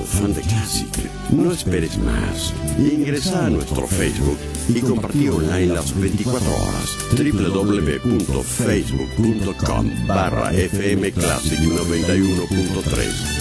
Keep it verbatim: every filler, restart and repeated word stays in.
fan de Classic. No esperes más. Ingresa a nuestro Facebook y compartí online las veinticuatro horas. doble u doble u doble u punto facebook punto com barra F M Classic noventa y uno punto tres.